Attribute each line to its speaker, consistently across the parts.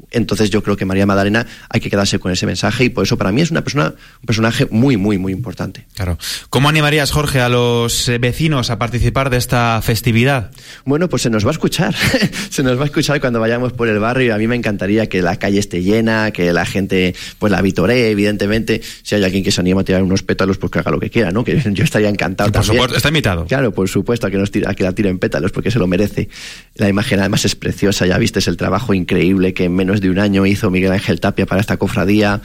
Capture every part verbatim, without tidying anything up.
Speaker 1: Entonces yo creo que María Magdalena hay que quedarse con ese mensaje y por eso para mí es una persona, un personaje muy, muy, muy importante.
Speaker 2: Claro. ¿Cómo animarías, Jorge, a los vecinos a participar de esta festividad?
Speaker 1: Bueno, pues se nos va a escuchar, se nos va a escuchar cuando vayamos por el barrio. A mí me encantaría que la calle esté llena, que la gente pues la vitoree, evidentemente. Si hay alguien que se anima a tirar unos pétalos, pues que haga lo que quiera, ¿no? Que yo estaría encantado.
Speaker 2: Sí, por
Speaker 1: también.
Speaker 2: supuesto, está invitado.
Speaker 1: Claro, por supuesto, a que, nos tira, a que la tiren pétalos, porque se lo merece. La imagen además es preciosa, ya viste el trabajo increíble que en menos de un año hizo Miguel Ángel Tapia para esta cofradía.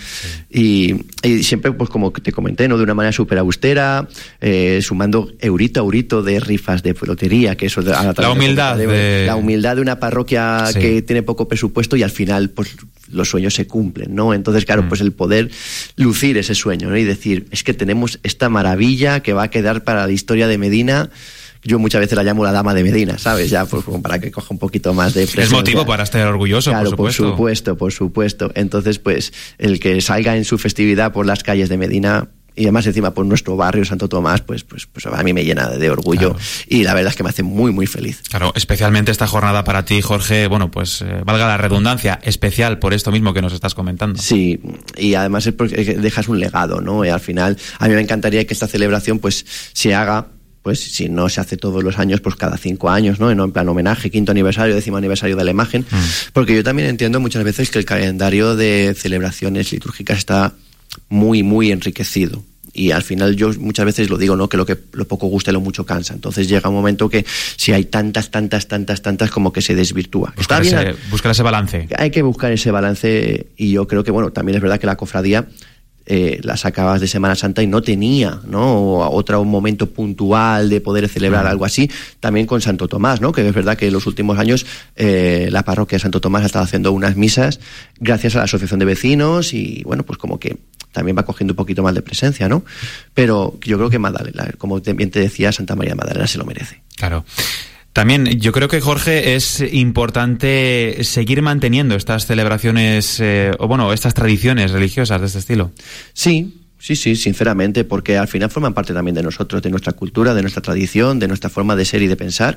Speaker 1: Sí. Y, y siempre, pues como te comenté, ¿no? De una manera súper austera, eh, sumando eurito a eurito de rifas de lotería, que eso a la,
Speaker 2: la humildad
Speaker 1: de,
Speaker 2: de...
Speaker 1: la humildad de una parroquia sí. que tiene poco presupuesto y al final, pues los sueños se cumplen, ¿no? Entonces, claro, mm. pues el poder lucir ese sueño, ¿no? Y decir, es que tenemos esta maravilla que va a quedar para la historia de Medina. Yo muchas veces la llamo la dama de Medina, ¿sabes? Ya, pues como para que coja un poquito más de presencia.
Speaker 2: Es motivo para estar orgulloso,
Speaker 1: claro,
Speaker 2: por supuesto.
Speaker 1: por supuesto, por supuesto. Entonces, pues, el que salga en su festividad por las calles de Medina, y además encima por nuestro barrio Santo Tomás, pues, pues, pues a mí me llena de orgullo, claro. Y la verdad es que me hace muy, muy feliz.
Speaker 2: Claro, especialmente esta jornada para ti, Jorge, bueno, pues eh, valga la redundancia, especial por esto mismo que nos estás comentando.
Speaker 1: Sí, y además es porque dejas un legado, ¿no? Y al final, a mí me encantaría que esta celebración, pues, se haga, pues si no se hace todos los años, pues cada cinco años, ¿no? En plan homenaje, quinto aniversario, décimo aniversario de la imagen, mm. porque yo también entiendo muchas veces que el calendario de celebraciones litúrgicas está muy, muy enriquecido. Y al final yo muchas veces lo digo, ¿no? Que lo que lo poco gusta y lo mucho cansa. Entonces llega un momento que si hay tantas, tantas, tantas, tantas, como que se desvirtúa.
Speaker 2: Buscar,
Speaker 1: Está
Speaker 2: ese,
Speaker 1: bien,
Speaker 2: buscar ese balance.
Speaker 1: Hay que buscar ese balance y yo creo que, bueno, también es verdad que la cofradía Eh, la sacabas de Semana Santa y no tenía, ¿no? Otro un momento puntual de poder celebrar mm. algo así, también con Santo Tomás, ¿no? Que es verdad que en los últimos años eh, la parroquia de Santo Tomás ha estado haciendo unas misas gracias a la asociación de vecinos y bueno, pues como que también va cogiendo un poquito más de presencia, ¿no? Pero yo creo que Magdalena, como bien te decía, Santa María Magdalena se lo merece.
Speaker 2: Claro. También yo creo que, Jorge, es importante seguir manteniendo estas celebraciones, eh, o bueno, estas tradiciones religiosas de este estilo.
Speaker 1: Sí, sí, sí, sinceramente, porque al final forman parte también de nosotros, de nuestra cultura, de nuestra tradición, de nuestra forma de ser y de pensar.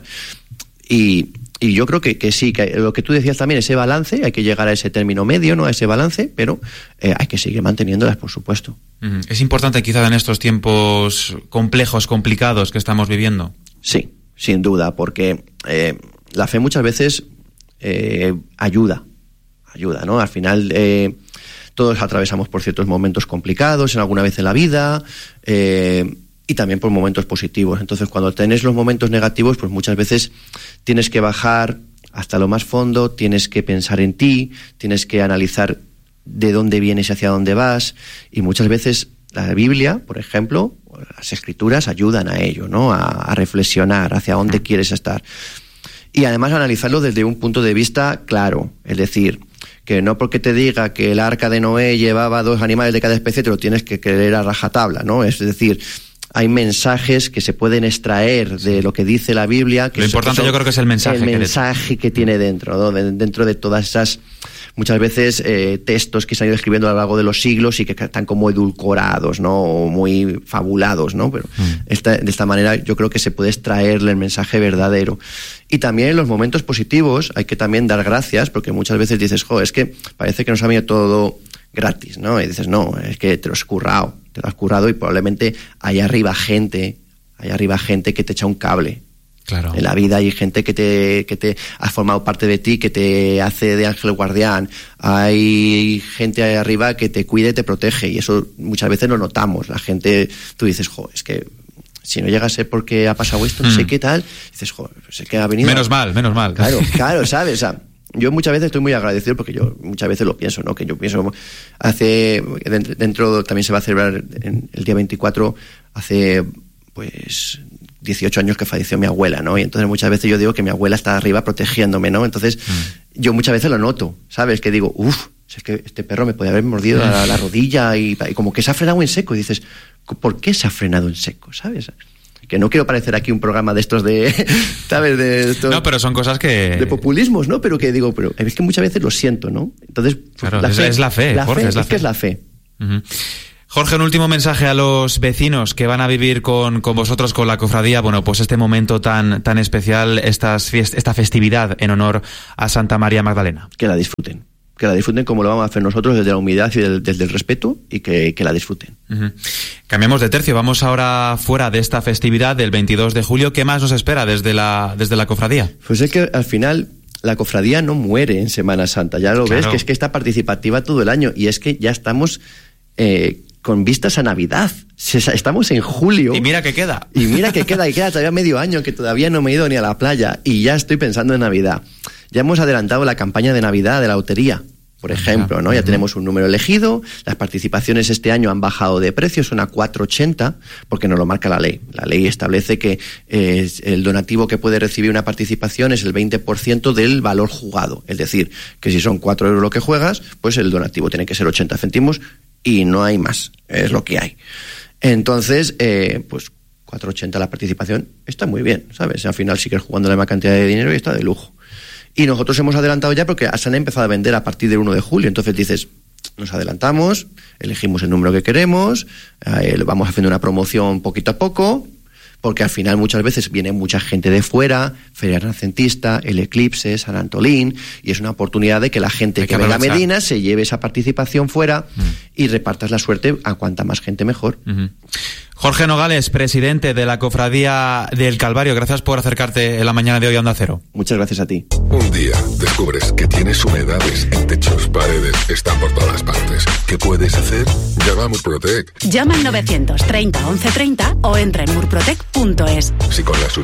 Speaker 1: Y, y yo creo que, que sí, que lo que tú decías también, ese balance, hay que llegar a ese término medio, ¿no? A ese balance, pero eh, hay que seguir manteniéndolas, por supuesto.
Speaker 2: Es importante quizá en estos tiempos complejos, complicados que estamos viviendo.
Speaker 1: Sí. Sin duda, porque eh, la fe muchas veces eh, ayuda, ayuda, ¿no? Al final eh, todos atravesamos por ciertos momentos complicados, en alguna vez en la vida, eh, y también por momentos positivos. Entonces, cuando tenés los momentos negativos, pues muchas veces tienes que bajar hasta lo más fondo, tienes que pensar en ti, tienes que analizar de dónde vienes y hacia dónde vas, y muchas veces la Biblia, por ejemplo, las escrituras ayudan a ello, ¿no? A, a reflexionar hacia dónde quieres estar. Y además analizarlo desde un punto de vista claro, es decir, que no porque te diga que el arca de Noé llevaba dos animales de cada especie, te lo tienes que creer a rajatabla, ¿no? Es decir, hay mensajes que se pueden extraer de lo que dice la Biblia. Que
Speaker 2: lo importante yo creo que es el mensaje.
Speaker 1: El
Speaker 2: que
Speaker 1: mensaje que tiene dentro, ¿no? De, dentro de todas esas, muchas veces, eh, textos que se han ido escribiendo a lo largo de los siglos y que están como edulcorados, ¿no? O muy fabulados, ¿no? Pero mm. esta, de esta manera yo creo que se puede extraerle el mensaje verdadero. Y también en los momentos positivos hay que también dar gracias, porque muchas veces dices, jo, es que parece que nos ha venido todo gratis, ¿no? Y dices, no, es que te lo has currado, te lo has currado y probablemente hay arriba gente, hay arriba gente que te echa un cable.
Speaker 2: Claro.
Speaker 1: En la vida hay gente que te, que te ha formado parte de ti, que te hace de ángel guardián. Hay gente ahí arriba que te cuida y te protege. Y eso muchas veces lo notamos. La gente, tú dices, jo, es que si no llega a ser porque ha pasado esto, no sé mm. qué tal. Dices, jo, pues es que ha venido.
Speaker 2: Menos mal, menos mal.
Speaker 1: Claro, claro, ¿sabes? O sea, yo muchas veces estoy muy agradecido porque yo muchas veces lo pienso, ¿no? Que yo pienso, hace, dentro también se va a celebrar en el día veinticuatro, hace, pues, dieciocho años que falleció mi abuela, ¿no? Y entonces muchas veces yo digo que mi abuela está arriba protegiéndome, ¿no? Entonces mm. yo muchas veces lo noto, ¿sabes? Que digo, uff, es que este perro me podía haber mordido mm. la, la rodilla y, y como que se ha frenado en seco. Y dices, ¿por qué se ha frenado en seco? ¿Sabes? Que no quiero parecer aquí un programa de estos de, ¿sabes? De estos,
Speaker 2: no, pero son cosas que...
Speaker 1: de populismos, ¿no? Pero que digo, pero es que muchas veces lo siento, ¿no? Entonces, pues,
Speaker 2: claro,
Speaker 1: la
Speaker 2: es,
Speaker 1: fe,
Speaker 2: es la fe,
Speaker 1: la
Speaker 2: Jorge,
Speaker 1: fe,
Speaker 2: es la
Speaker 1: es
Speaker 2: fe.
Speaker 1: que es la fe.
Speaker 2: Uh-huh. Jorge, un último mensaje a los vecinos que van a vivir con, con vosotros, con la cofradía, bueno, pues este momento tan, tan especial, estas fiest- esta festividad en honor a Santa María Magdalena.
Speaker 1: Que la disfruten, que la disfruten como lo vamos a hacer nosotros, desde la humildad y del, desde el respeto, y que, que la disfruten.
Speaker 2: Uh-huh. Cambiamos de tercio, vamos ahora fuera de esta festividad del veintidós de julio. ¿Qué más nos espera desde la, desde la cofradía?
Speaker 1: Pues es que al final la cofradía no muere en Semana Santa, ya lo claro. ves, que es que está participativa todo el año, y es que ya estamos eh, con vistas a Navidad. Estamos en julio.
Speaker 2: Y mira que queda.
Speaker 1: Y mira que queda, y queda todavía medio año, que todavía no me he ido ni a la playa, y ya estoy pensando en Navidad. Ya hemos adelantado la campaña de Navidad de la lotería, por ejemplo, ¿no? Ya tenemos un número elegido, las participaciones este año han bajado de precio, son a cuatro ochenta, porque nos lo marca la ley. La ley establece que eh, el donativo que puede recibir una participación es el veinte por ciento del valor jugado. Es decir, que si son cuatro euros lo que juegas, pues el donativo tiene que ser ochenta céntimos y no hay más, es lo que hay. Entonces, eh, pues cuatro ochenta la participación está muy bien, ¿sabes? Al final sigues jugando la misma cantidad de dinero y está de lujo. Y nosotros hemos adelantado ya porque se han empezado a vender a partir del primero de julio. Entonces dices, nos adelantamos, elegimos el número que queremos, eh, vamos haciendo una promoción poquito a poco, porque al final muchas veces viene mucha gente de fuera, Feria Renacentista, el Eclipse, San Antolín, y es una oportunidad de que la gente que, que venga a Medina se lleve esa participación fuera mm. y repartas la suerte a cuanta más gente mejor.
Speaker 2: Uh-huh. Jorge Nogales, presidente de la Cofradía del Calvario, gracias por acercarte en la mañana de hoy a Onda Cero.
Speaker 1: Muchas gracias a ti.
Speaker 3: Un día descubres que tienes humedades en techos, paredes, están por todas partes. ¿Qué puedes hacer? Llama a Murprotec.
Speaker 4: Llama al novecientos treinta once treinta o entra en murprotec punto es.
Speaker 3: Si con las